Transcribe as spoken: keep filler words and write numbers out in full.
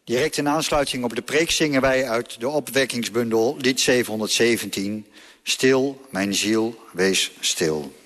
Direct in aansluiting op de preek zingen wij uit de opwekkingsbundel lied zevenhonderdzeventien... Stil, mijn ziel, wees stil.